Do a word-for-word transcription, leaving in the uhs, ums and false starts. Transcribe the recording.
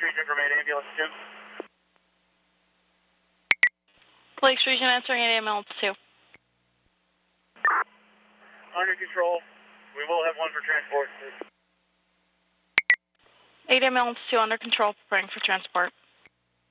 Region from eight ambulance two. Lakes Region answering eight ambulance two. Under control. We will have one for transport. eight ambulance two under control, preparing for transport.